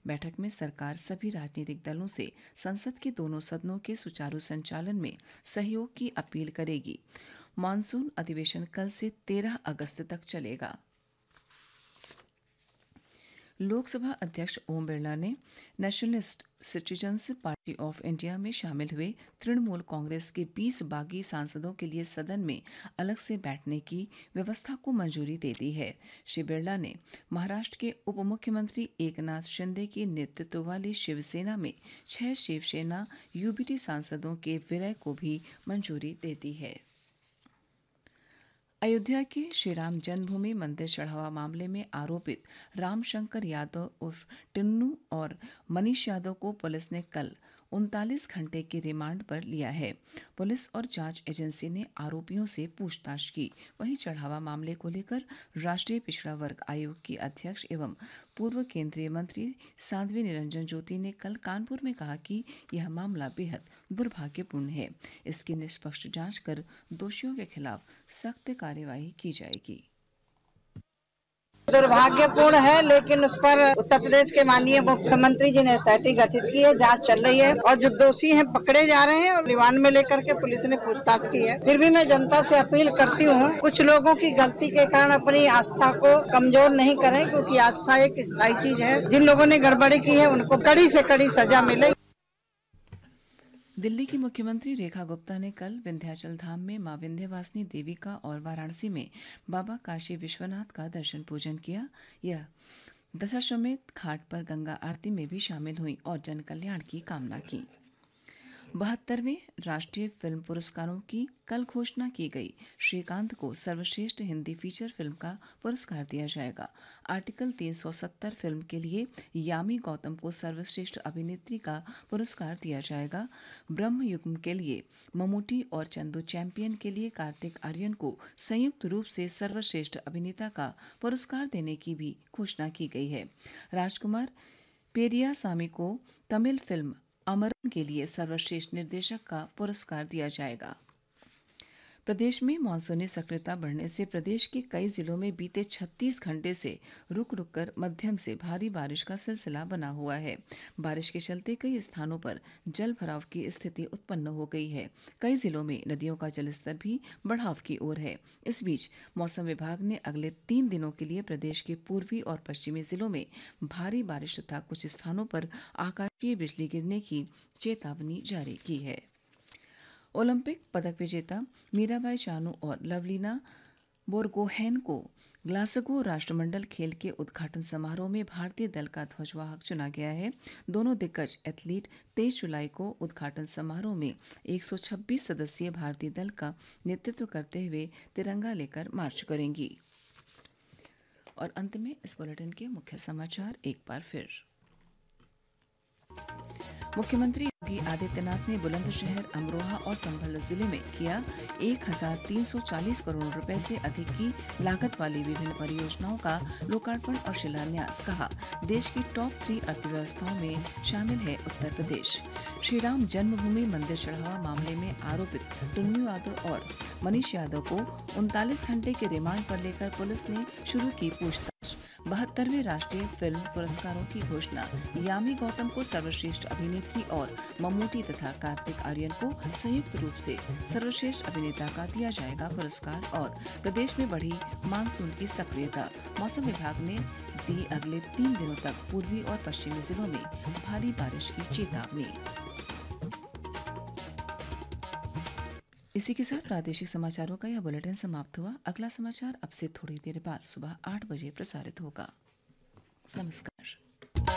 बैठक में सरकार सभी राजनीतिक दलों से संसद के दोनों सदनों के सुचारू संचालन में सहयोग की अपील करेगी। मानसून अधिवेशन कल से 13 अगस्त तक चलेगा। लोकसभा अध्यक्ष ओम बिरला ने nationalist citizens party of India में शामिल हुए तृणमूल कांग्रेस के 20 बागी सांसदों के लिए सदन में अलग से बैठने की व्यवस्था को मंजूरी दे दी है। श्री बिरला ने महाराष्ट्र के उप मुख्यमंत्री एकनाथ शिंदे के नेतृत्व वाली शिवसेना में 6 शिवसेना यूबीटी सांसदों के विलय को भी मंजूरी दे दी है। अयोध्या के श्रीराम जन्मभूमि मंदिर चढ़ावा मामले में आरोपित रामशंकर यादव उर्फ टिन्नू और मनीष यादव को पुलिस ने कल 39 घंटे के रिमांड पर लिया है। पुलिस और जांच एजेंसी ने आरोपियों से पूछताछ की। वहीं चढ़ावा मामले को लेकर राष्ट्रीय पिछड़ा वर्ग आयोग की अध्यक्ष एवं पूर्व केंद्रीय मंत्री साध्वी निरंजन ज्योति ने कल कानपुर में कहा कि यह मामला बेहद दुर्भाग्यपूर्ण है। इसकी निष्पक्ष जांच कर दोषियों के खिलाफ सख्त कार्यवाही की जाएगी। दुर्भाग्यपूर्ण है, लेकिन उस पर उत्तर प्रदेश के माननीय मुख्यमंत्री जी ने एसआईटी गठित की है, जांच चल रही है और जो दोषी हैं पकड़े जा रहे हैं और रिमांड में लेकर के पुलिस ने पूछताछ की है। फिर भी मैं जनता से अपील करती हूँ, कुछ लोगों की गलती के कारण अपनी आस्था को कमजोर नहीं करें, क्योंकि आस्था एक स्थायी चीज है। जिन लोगों ने गड़बड़ी की है उनको कड़ी से कड़ी सजा मिले। दिल्ली की मुख्यमंत्री रेखा गुप्ता ने कल विंध्याचल धाम में मां विंध्यवासिनी देवी का और वाराणसी में बाबा काशी विश्वनाथ का दर्शन पूजन किया। यह दशाश्वमेध घाट पर गंगा आरती में भी शामिल हुई और जन कल्याण की कामना की। 72वें राष्ट्रीय फिल्म पुरस्कारों की कल घोषणा की गई। श्रीकांत को सर्वश्रेष्ठ हिंदी फीचर फिल्म का पुरस्कार दिया जाएगा। आर्टिकल 370 फिल्म के लिए यामी गौतम को सर्वश्रेष्ठ अभिनेत्री का पुरस्कार दिया जाएगा। ब्रह्म युगम के लिए ममूटी और चंदू चैंपियन के लिए कार्तिक आर्यन को संयुक्त रूप से सर्वश्रेष्ठ अभिनेता का पुरस्कार देने की भी घोषणा की गई है। राजकुमार पेरियासामी को तमिल फिल्म अमरन के लिए सर्वश्रेष्ठ निर्देशक का पुरस्कार दिया जाएगा। प्रदेश में मानसूनी सक्रियता बढ़ने से प्रदेश के कई जिलों में बीते 36 घंटे से रुक रुक कर मध्यम से भारी बारिश का सिलसिला बना हुआ है। बारिश के चलते कई स्थानों पर जल भराव की स्थिति उत्पन्न हो गई है। कई जिलों में नदियों का जलस्तर भी बढ़ाव की ओर है। इस बीच मौसम विभाग ने अगले 3 दिनों के लिए प्रदेश के पूर्वी और पश्चिमी जिलों में भारी बारिश तथा कुछ स्थानों पर आकाशीय बिजली गिरने की चेतावनी जारी की है। ओलंपिक पदक विजेता मीराबाई चानू और लवलीना बोरगोहेन को ग्लासगो राष्ट्रमंडल खेल के उद्घाटन समारोह में भारतीय दल का ध्वजवाहक चुना गया है। दोनों दिग्गज एथलीट 23 जुलाई को उद्घाटन समारोह में 126 सदस्यीय भारतीय दल का नेतृत्व करते हुए तिरंगा लेकर मार्च करेंगी। और अंत में इस बुलेटिन के मुख्य समाचार एक बार फिर। मुख्यमंत्री योगी आदित्यनाथ ने बुलंदशहर, अमरोहा और संभल जिले में किया 1340 करोड़ रुपए से अधिक की लागत वाली विभिन्न परियोजनाओं का लोकार्पण और शिलान्यास। कहा, देश की टॉप 3 अर्थव्यवस्थाओं में शामिल है उत्तर प्रदेश। श्रीराम जन्मभूमि मंदिर चढ़ावा मामले में आरोपित टुन्नू यादव और मनीष यादव को 39 घंटे के रिमांड पर लेकर पुलिस ने शुरू की पूछताछ। 72वें राष्ट्रीय फिल्म पुरस्कारों की घोषणा। यामी गौतम को सर्वश्रेष्ठ अभिनेत्री और ममूटी तथा कार्तिक आर्यन को संयुक्त रूप से सर्वश्रेष्ठ अभिनेता का दिया जाएगा पुरस्कार। और प्रदेश में बढ़ी मानसून की सक्रियता। मौसम विभाग ने दी अगले 3 दिनों तक पूर्वी और पश्चिमी जिलों में भारी बारिश की चेतावनी। इसी के साथ प्रादेशिक समाचारों का यह बुलेटिन समाप्त हुआ। अगला समाचार अब से थोड़ी देर बाद सुबह 8 बजे प्रसारित होगा। नमस्कार।